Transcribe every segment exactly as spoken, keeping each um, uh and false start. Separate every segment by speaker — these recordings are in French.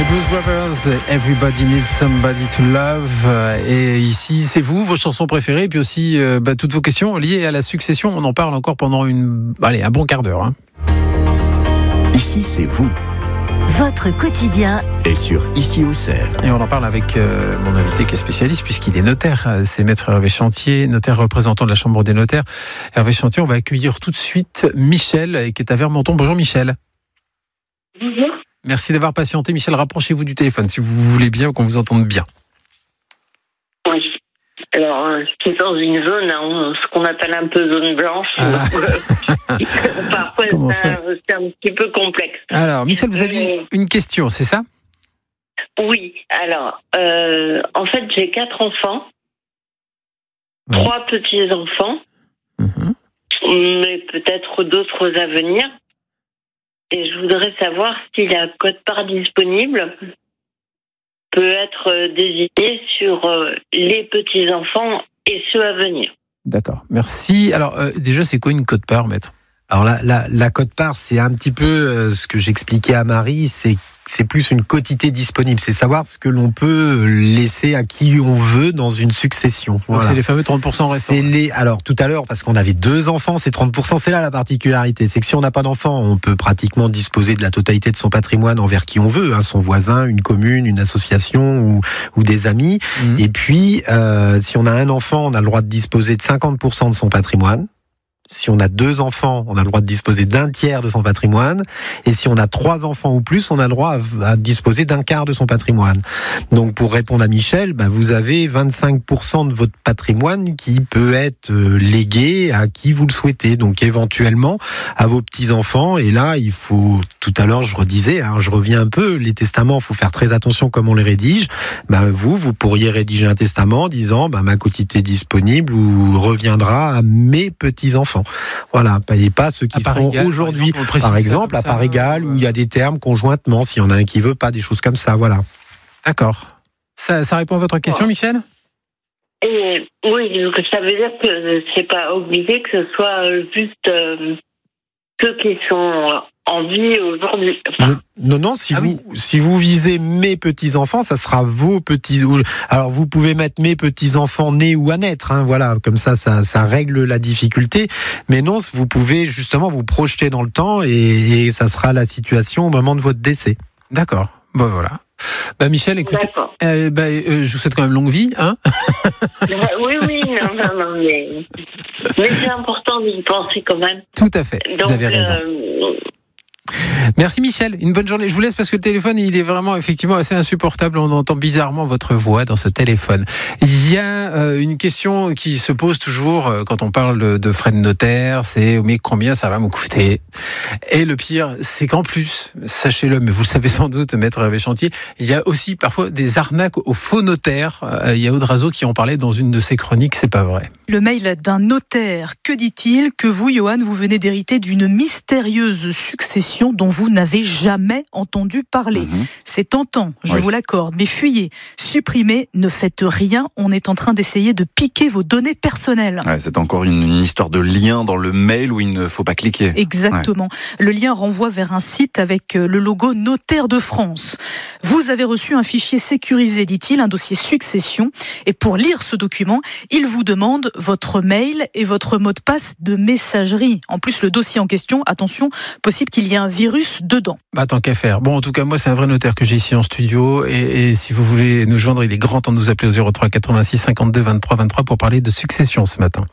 Speaker 1: Blues Brothers, Everybody Needs Somebody to Love. Et ici, c'est vous, vos chansons préférées, et puis aussi euh, bah, toutes vos questions liées à la succession. On en parle encore pendant une, allez, un bon quart d'heure. Hein.
Speaker 2: Ici, c'est vous.
Speaker 3: Votre quotidien
Speaker 2: est sur Ici Auxerre.
Speaker 1: Et on en parle avec euh, mon invité qui est spécialiste, puisqu'il est notaire. C'est Maître Hervé Chantier, notaire représentant de la Chambre des notaires. Hervé Chantier, on va accueillir tout de suite Michel, qui est à Vermenton. Bonjour Michel.
Speaker 4: Bonjour.
Speaker 1: Merci d'avoir patienté. Michel, rapprochez-vous du téléphone, si vous voulez bien, qu'on vous entende bien.
Speaker 4: Oui. Alors, c'est dans une zone, hein, ce qu'on appelle un peu zone blanche.
Speaker 1: Ah.
Speaker 4: Parfois,
Speaker 1: Comment
Speaker 4: c'est,
Speaker 1: ça
Speaker 4: un, c'est un petit peu complexe.
Speaker 1: Alors, Michel, vous avez une question, c'est ça ?
Speaker 4: Oui. Alors, euh, en fait, j'ai quatre enfants, oui. trois petits-enfants, mm-hmm. mais peut-être d'autres à venir. Et je voudrais savoir si la quote-part disponible peut être désignée sur les petits-enfants et ceux à venir.
Speaker 1: D'accord, merci. Alors, euh, déjà, c'est quoi une quote-part, maître ?
Speaker 5: Alors, la, la, la quote-part, c'est un petit peu euh, ce que j'expliquais à Marie, c'est c'est plus une quotité disponible, c'est savoir ce que l'on peut laisser à qui on veut dans une succession.
Speaker 1: Voilà. Donc c'est les fameux trente pour cent restants.
Speaker 5: C'est les, alors tout à l'heure, parce qu'on avait deux enfants, c'est trente pour cent, c'est là la particularité, c'est que si on n'a pas d'enfants, on peut pratiquement disposer de la totalité de son patrimoine envers qui on veut, hein, son voisin, une commune, une association ou, ou des amis. Mmh. Et puis, euh, si on a un enfant, on a le droit de disposer de cinquante pour cent de son patrimoine. Si on a deux enfants, on a le droit de disposer d'un tiers de son patrimoine. Et si on a trois enfants ou plus, on a le droit à, à disposer d'un quart de son patrimoine. Donc, pour répondre à Michel, bah, vous avez vingt-cinq pour cent de votre patrimoine qui peut être euh, légué à qui vous le souhaitez. Donc, éventuellement, à vos petits-enfants. Et là, il faut, tout à l'heure, je redisais, hein, je reviens un peu, les testaments, il faut faire très attention comment on les rédige. Bah, vous, vous pourriez rédiger un testament en disant, bah, ma quotité disponible ou reviendra à mes petits-enfants. Voilà, et pas ceux qui sont égal, aujourd'hui, par exemple, par exemple à part égale, où il y a des termes conjointement, s'il y en a un qui veut pas, des choses comme ça, voilà.
Speaker 1: D'accord. Ça, ça répond à votre question, Michel ?
Speaker 4: Et, oui, donc ça veut dire que c'est pas obligé que ce soit juste euh, ceux qui sont en vie aujourd'hui. Enfin,
Speaker 5: non, non, si,
Speaker 1: ah
Speaker 5: vous,
Speaker 1: oui.
Speaker 5: si vous visez mes petits-enfants, ça sera vos petits... Alors, vous pouvez mettre mes petits-enfants nés ou à naître, hein, voilà, comme ça, ça, ça règle la difficulté. Mais non, vous pouvez justement vous projeter dans le temps et, et ça sera la situation au moment de votre décès.
Speaker 1: D'accord, bon voilà. Bah Michel, écoutez, euh, bah, euh, je vous souhaite quand même longue vie, hein.
Speaker 4: Oui, oui, non, non, non, mais, mais c'est important d'y penser quand même.
Speaker 1: Tout à fait,
Speaker 4: donc,
Speaker 1: vous avez raison.
Speaker 4: Euh...
Speaker 1: Merci Michel, une bonne journée. Je vous laisse parce que le téléphone, il est vraiment effectivement assez insupportable. On entend bizarrement votre voix dans ce téléphone. Il y a euh, une question qui se pose toujours euh, quand on parle de, de frais de notaire, c'est mais combien ça va me coûter ? Et le pire, c'est qu'en plus, sachez-le, mais vous le savez sans doute, Maître Hervé Chantier, il y a aussi parfois des arnaques aux faux notaires. Euh, il y a Audrazo qui en parlait dans une de ses chroniques, c'est pas vrai.
Speaker 6: Le mail d'un notaire, que dit-il ? Que vous, Johan, vous venez d'hériter d'une mystérieuse succession dont vous n'avez jamais entendu parler. Mmh. C'est tentant, je oui. vous l'accorde, mais fuyez, supprimez, ne faites rien, on est en train d'essayer de piquer vos données personnelles.
Speaker 7: Ouais, c'est encore une, une histoire de lien dans le mail où il ne faut pas cliquer.
Speaker 6: Exactement. Ouais. Le lien renvoie vers un site avec le logo Notaire de France. Vous avez reçu un fichier sécurisé, dit-il, un dossier succession, et pour lire ce document, il vous demande votre mail et votre mot de passe de messagerie. En plus, le dossier en question, attention, possible qu'il y ait un virus dedans.
Speaker 1: Bah, tant qu'à faire. Bon, en tout cas, moi, c'est un vrai notaire que j'ai ici en studio. Et, et si vous voulez nous joindre, il est grand temps de nous appeler au zéro trois quatre-vingt-six cinquante-deux vingt-trois vingt-trois pour parler de succession ce matin.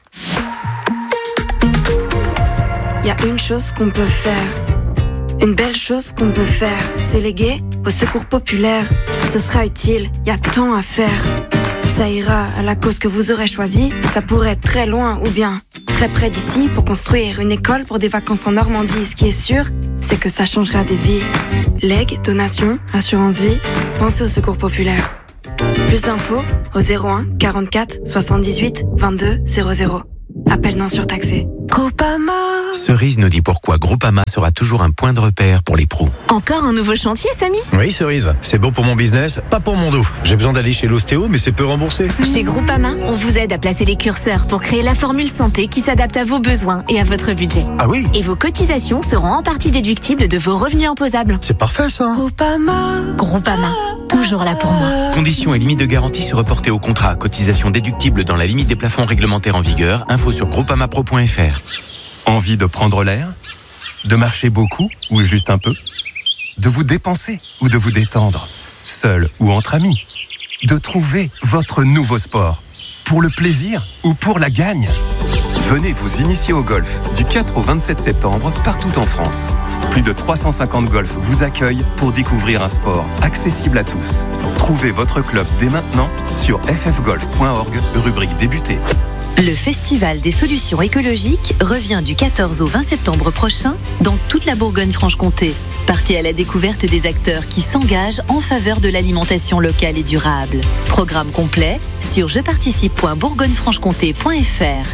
Speaker 8: Il y a une chose qu'on peut faire. Une belle chose qu'on peut faire. C'est léguer au secours populaire. Ce sera utile. Il y a tant à faire. Ça ira à la cause que vous aurez choisie. Ça pourrait être très loin ou bien très près d'ici pour construire une école pour des vacances en Normandie. Ce qui est sûr, c'est que ça changera des vies. Legs, donations, assurance vie, pensez au secours populaire. Plus d'infos au zéro un quarante-quatre soixante-dix-huit vingt-deux zéro zéro. Appel non surtaxé.
Speaker 9: Groupama.
Speaker 10: Cerise nous dit pourquoi Groupama sera toujours un point de repère pour les pros.
Speaker 9: Encore un nouveau chantier, Samy ?
Speaker 11: Oui, Cerise. C'est bon pour mon business, pas pour mon dos. J'ai besoin d'aller chez l'ostéo, mais c'est peu remboursé.
Speaker 9: Chez Groupama, on vous aide à placer les curseurs pour créer la formule santé qui s'adapte à vos besoins et à votre budget.
Speaker 11: Ah oui ?
Speaker 9: Et vos cotisations seront en partie déductibles de vos revenus imposables.
Speaker 11: C'est parfait, ça.
Speaker 9: Groupama. Groupama. Toujours là pour moi.
Speaker 10: Conditions et limites de garantie se reporter au contrat. Cotisation déductible dans la limite des plafonds réglementaires en vigueur. Info sur groupamapro point f r.
Speaker 12: Envie de prendre l'air ? De marcher beaucoup ou juste un peu ? De vous dépenser ou de vous détendre ? Seul ou entre amis ? De trouver votre nouveau sport ? Pour le plaisir ou pour la gagne ? Venez vous initier au golf du quatre au vingt-sept septembre partout en France. Plus de trois cent cinquante golfs vous accueillent pour découvrir un sport accessible à tous. Trouvez votre club dès maintenant sur f f golf point org, rubrique débuter.
Speaker 3: Le Festival des solutions écologiques revient du quatorze au vingt septembre prochain dans toute la Bourgogne-Franche-Comté. Partez à la découverte des acteurs qui s'engagent en faveur de l'alimentation locale et durable. Programme complet sur je participe point bourgogne franche comté point f r.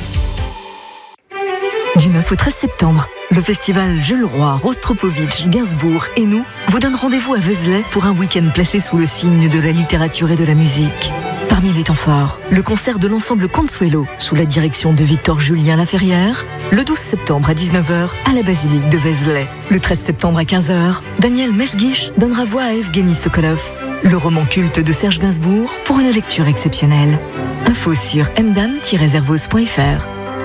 Speaker 13: Du neuf au treize septembre, le festival Jules Roy, Rostropovitch, Gainsbourg et nous vous donne rendez-vous à Vézelay pour un week-end placé sous le signe de la littérature et de la musique. Parmi les temps forts, le concert de l'ensemble Consuelo sous la direction de Victor Julien Laferrière, le douze septembre à dix-neuf heures à la basilique de Vézelay. Le treize septembre à quinze heures, Daniel Mesguich donnera voix à Evgeny Sokolov, le roman culte de Serge Gainsbourg pour une lecture exceptionnelle. Info sur m dam tiret zervos point f r.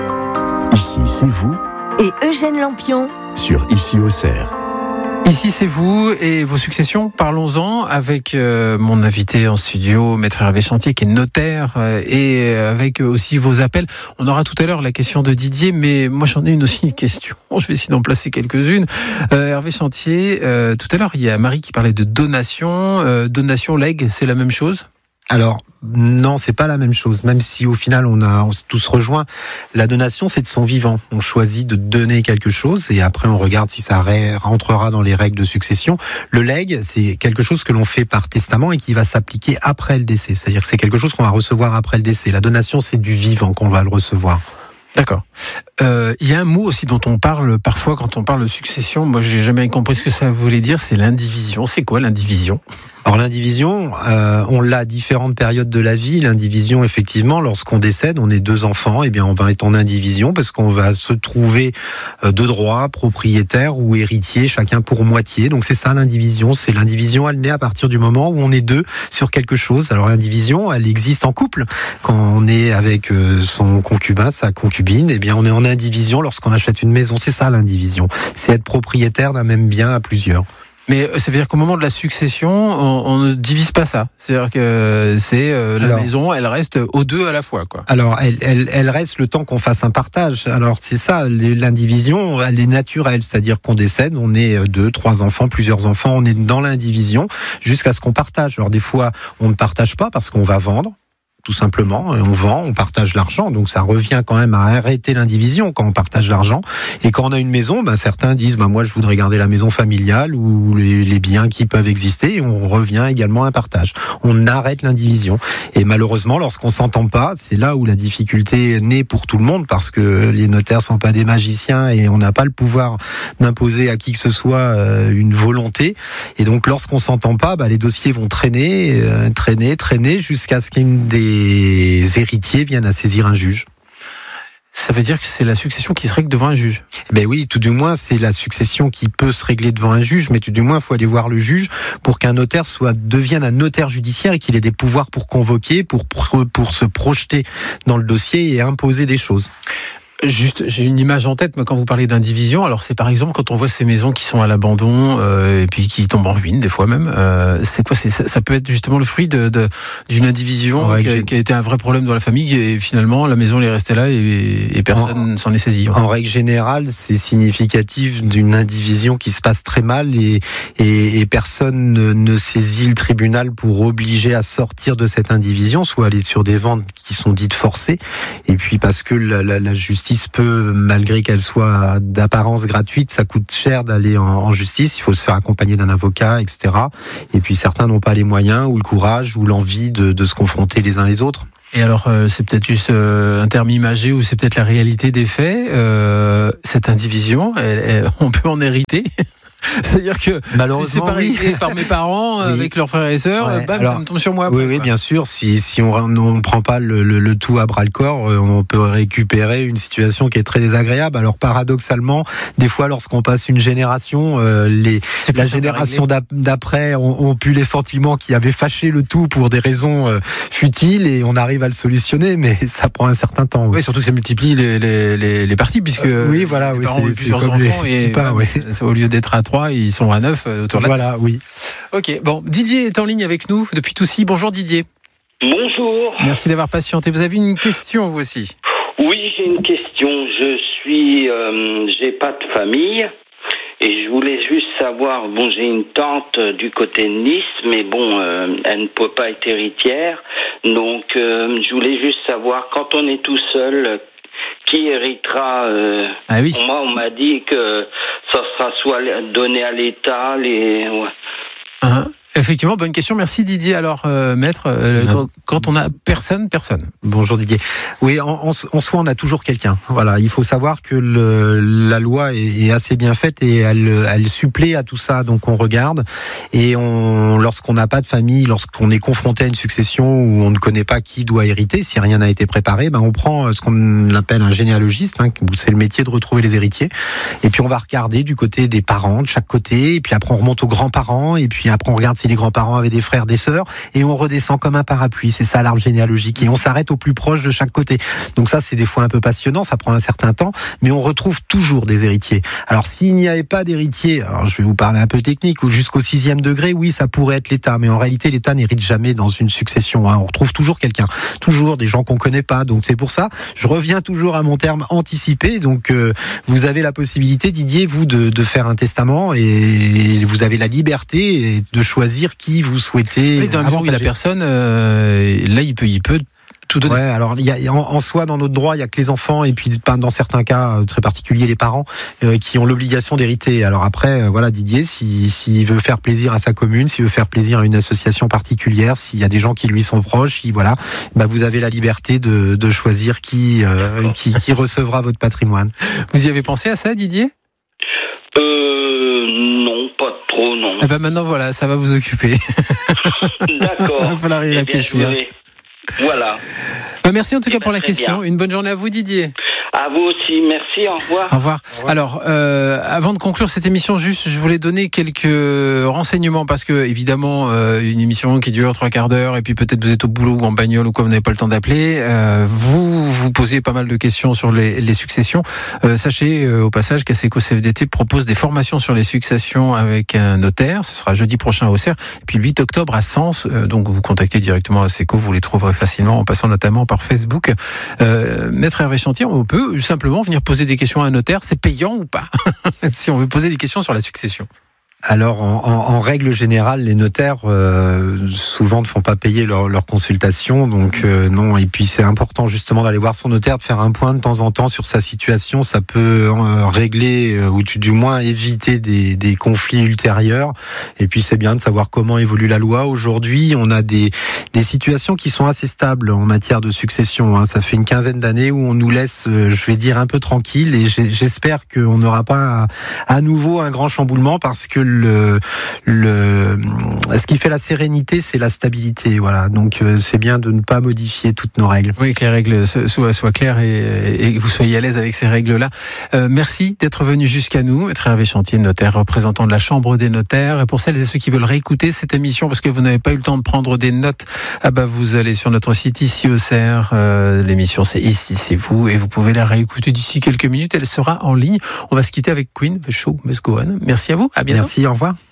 Speaker 2: Ici, c'est vous.
Speaker 13: Et Eugène Lampion
Speaker 2: Sur Ici Auxerre.
Speaker 1: Ici, c'est vous et vos successions. Parlons-en avec euh, mon invité en studio, Maître Hervé Chantier, qui est notaire, euh, et avec aussi vos appels. On aura tout à l'heure la question de Didier, mais moi, j'en ai une aussi une question. Je vais essayer d'en placer quelques-unes. Euh, Hervé Chantier, euh, tout à l'heure, il y a Marie qui parlait de donation. Euh, donation, legs, c'est la même chose ?
Speaker 5: Alors, non, c'est pas la même chose. Même si au final on a on s'est tous rejoint, la donation c'est de son vivant. On choisit de donner quelque chose et après on regarde si ça rentrera dans les règles de succession. Le legs, c'est quelque chose que l'on fait par testament et qui va s'appliquer après le décès. C'est-à-dire que c'est quelque chose qu'on va recevoir après le décès. La donation, c'est du vivant qu'on va le recevoir.
Speaker 1: D'accord. Euh, il y a un mot aussi dont on parle parfois quand on parle de succession. Moi, j'ai jamais compris ce que ça voulait dire. C'est l'indivision. C'est quoi l'indivision ?
Speaker 5: Alors l'indivision, euh, on l'a à différentes périodes de la vie. L'indivision, effectivement, lorsqu'on décède, on est deux enfants, eh bien on va être en indivision parce qu'on va se trouver de droit, propriétaire ou héritier, chacun pour moitié. Donc c'est ça l'indivision. C'est l'indivision, elle naît à partir du moment où on est deux sur quelque chose. Alors l'indivision, elle existe en couple. Quand on est avec son concubin, sa concubine, eh bien on est en indivision lorsqu'on achète une maison. C'est ça l'indivision. C'est être propriétaire d'un même bien à plusieurs.
Speaker 1: Mais ça veut dire qu'au moment de la succession, on, on ne divise pas ça. C'est-à-dire que c'est euh, la alors, maison, elle reste aux deux à la fois, quoi.
Speaker 5: Alors, elle, elle, elle reste le temps qu'on fasse un partage. Alors, c'est ça, l'indivision, elle est naturelle. C'est-à-dire qu'on décède, on est deux, trois enfants, plusieurs enfants, on est dans l'indivision jusqu'à ce qu'on partage. Alors, des fois, on ne partage pas parce qu'on va vendre. Tout simplement, on vend, on partage l'argent, donc ça revient quand même à arrêter l'indivision quand on partage l'argent. Et quand on a une maison, ben certains disent, ben moi je voudrais garder la maison familiale ou les, les biens qui peuvent exister. Et on revient également à un partage. On arrête l'indivision. Et malheureusement, lorsqu'on s'entend pas, c'est là où la difficulté naît pour tout le monde, parce que les notaires sont pas des magiciens et on n'a pas le pouvoir d'imposer à qui que ce soit une volonté. Et donc lorsqu'on s'entend pas, ben, les dossiers vont traîner, euh, traîner, traîner jusqu'à ce qu'une des les héritiers viennent à saisir un juge.
Speaker 1: Ça veut dire que c'est la succession qui se règle devant un juge ?
Speaker 5: Ben oui, tout du moins, c'est la succession qui peut se régler devant un juge, mais tout du moins, il faut aller voir le juge pour qu'un notaire soit, devienne un notaire judiciaire et qu'il ait des pouvoirs pour convoquer, pour, pour se projeter dans le dossier et imposer des choses.
Speaker 1: Juste, j'ai une image en tête, mais quand vous parlez d'indivision, alors c'est par exemple quand on voit ces maisons qui sont à l'abandon euh, et puis qui tombent en ruine des fois même. Euh, c'est quoi c'est, ça, ça peut être justement le fruit de, de d'une indivision ouais, qui, a, qui a été un vrai problème dans la famille et finalement la maison elle est restée là et, et personne en, s'en est saisi.
Speaker 5: En règle générale, c'est significatif d'une indivision qui se passe très mal et, et, et personne ne, ne saisit le tribunal pour obliger à sortir de cette indivision, soit aller sur des ventes qui sont dites forcées, et puis parce que la, la, la justice peut, malgré qu'elle soit d'apparence gratuite, ça coûte cher d'aller en, en justice, il faut se faire accompagner d'un avocat, et cetera. Et puis certains n'ont pas les moyens, ou le courage, ou l'envie de, de se confronter les uns les autres.
Speaker 1: Et alors, euh, c'est peut-être juste euh, un terme imagé ou c'est peut-être la réalité des faits. Euh, cette indivision, elle, elle, on peut en hériter. C'est-à-dire que si c'est pas
Speaker 5: oui.
Speaker 1: réglé par mes parents, oui. avec leurs frères et sœurs, ouais. bam, alors, ça me tombe sur moi.
Speaker 5: Oui,
Speaker 1: après,
Speaker 5: oui, bien sûr. Si, si on ne prend pas le, le, le tout à bras le corps, on peut récupérer une situation qui est très désagréable. Alors paradoxalement, des fois, lorsqu'on passe une génération, euh, les, la génération d'après ont, ont pu les sentiments qui avaient fâché le tout pour des raisons euh, futiles et on arrive à le solutionner, mais ça prend un certain temps. Oui,
Speaker 1: oui surtout que ça multiplie les, les, les, les parties, puisque euh,
Speaker 5: oui, voilà,
Speaker 1: les
Speaker 5: oui,
Speaker 1: parents ont eu plusieurs
Speaker 5: comme
Speaker 1: enfants
Speaker 5: les
Speaker 1: et
Speaker 5: pas,
Speaker 1: bah,
Speaker 5: oui.
Speaker 1: au lieu d'être à trois, ils sont à neuf autour de la
Speaker 5: Voilà, oui.
Speaker 1: Ok, bon, Didier est en ligne avec nous depuis Toussy. Bonjour Didier.
Speaker 14: Bonjour.
Speaker 1: Merci d'avoir patienté. Vous avez une question, vous aussi?
Speaker 14: Oui, j'ai une question. Je suis, euh, j'ai pas de famille et je voulais juste savoir. Bon, j'ai une tante du côté de Nice, mais bon, euh, elle ne peut pas être héritière. Donc, euh, je voulais juste savoir quand on est tout seul. Qui héritera euh,
Speaker 1: ah oui.
Speaker 14: Moi, on m'a dit que ça sera soit donné à l'État, les. Ouais.
Speaker 1: Uh-huh. Effectivement, bonne question. Merci Didier. Alors, euh, maître, euh, quand, quand on a personne, personne.
Speaker 5: Bonjour Didier. Oui, en, en, en soi, on a toujours quelqu'un. Voilà, il faut savoir que le, la loi est, est assez bien faite et elle, elle supplée à tout ça. Donc, on regarde et on, lorsqu'on n'a pas de famille, lorsqu'on est confronté à une succession où on ne connaît pas qui doit hériter, si rien n'a été préparé, ben on prend ce qu'on appelle un généalogiste. Hein, c'est le métier de retrouver les héritiers. Et puis, on va regarder du côté des parents, de chaque côté. Et puis après, on remonte aux grands-parents. Et puis après, on regarde si les grands-parents avaient des frères, des sœurs, et on redescend comme un parapluie. C'est ça l'arbre généalogique. Et on s'arrête au plus proche de chaque côté. Donc ça, c'est des fois un peu passionnant, ça prend un certain temps, mais on retrouve toujours des héritiers. Alors s'il n'y avait pas d'héritiers, alors je vais vous parler un peu technique, ou jusqu'au sixième degré, oui, ça pourrait être l'État, mais en réalité, l'État n'hérite jamais dans une succession. Hein. On retrouve toujours quelqu'un, toujours des gens qu'on connaît pas. Donc c'est pour ça, je reviens toujours à mon terme anticipé. Donc euh, vous avez la possibilité, Didier, vous, de, de faire un testament et vous avez la liberté de choisir qui vous souhaitez.
Speaker 1: Oui, dans le moment où il a personne, euh, là, il peut, il peut tout donner.
Speaker 5: Ouais, alors il y a en, en soi dans notre droit, il y a que les enfants et puis dans certains cas très particuliers les parents euh, qui ont l'obligation d'hériter. Alors après, euh, voilà, Didier, si s'il veut faire plaisir à sa commune, s'il veut faire plaisir à une association particulière, s'il y a des gens qui lui sont proches, si, voilà, bah vous avez la liberté de, de choisir qui, euh, qui qui recevra votre patrimoine.
Speaker 1: Vous y avez pensé à ça, Didier?
Speaker 14: Euh, non, pas trop, non.
Speaker 1: Eh ben maintenant, voilà, ça va vous occuper.
Speaker 14: D'accord.
Speaker 1: Il va falloir y réfléchir.
Speaker 14: Voilà.
Speaker 1: Ben merci en tout
Speaker 14: Et
Speaker 1: cas
Speaker 14: ben
Speaker 1: pour la question.
Speaker 14: Bien.
Speaker 1: Une bonne journée à vous, Didier.
Speaker 14: À vous aussi, merci, au revoir.
Speaker 1: Au revoir. Au revoir. Alors, euh, avant de conclure cette émission, juste, je voulais donner quelques renseignements parce que, évidemment, euh, une émission qui dure trois quarts d'heure et puis peut-être vous êtes au boulot ou en bagnole ou quoi, vous n'avez pas le temps d'appeler. Euh, vous vous posez pas mal de questions sur les, les successions. Euh, sachez euh, au passage qu'Asseco C F D T propose des formations sur les successions avec un notaire. Ce sera jeudi prochain à Auxerre et puis le huit octobre à Sens. Euh, donc, vous contactez directement Asseco, vous les trouverez facilement en passant notamment par Facebook. Euh, Maître Hervé Chantier, on peut simplement venir poser des questions à un notaire, c'est payant ou pas? Si on veut poser des questions sur la succession.
Speaker 5: Alors, en, en, en règle générale, les notaires euh, souvent ne font pas payer leur, leur consultation, donc euh, non. Et puis c'est important justement d'aller voir son notaire, de faire un point de temps en temps sur sa situation. Ça peut euh, régler euh, ou du moins éviter des, des conflits ultérieurs. Et puis c'est bien de savoir comment évolue la loi. Aujourd'hui, on a des, des situations qui sont assez stables en matière de succession. Hein. Ça fait une quinzaine d'années où on nous laisse, euh, je vais dire, un peu tranquille. Et j'espère qu'on n'aura pas à, à nouveau un grand chamboulement parce que Le, le, ce qui fait la sérénité, c'est la stabilité. Voilà. Donc, euh, c'est bien de ne pas modifier toutes nos règles.
Speaker 1: Oui, que les règles soient, soient claires et, et que vous soyez à l'aise avec ces règles-là. Euh, merci d'être venu jusqu'à nous. Maître Hervé Chantier, notaire, représentant de la Chambre des notaires. Et pour celles et ceux qui veulent réécouter cette émission parce que vous n'avez pas eu le temps de prendre des notes, ah bah, vous allez sur notre site Ici Auxerre. Euh, l'émission, c'est Ici, c'est vous. Et vous pouvez la réécouter d'ici quelques minutes. Elle sera en ligne. On va se quitter avec Queen, The Show Must Go On. Merci à vous. À bientôt.
Speaker 5: Merci. Au revoir.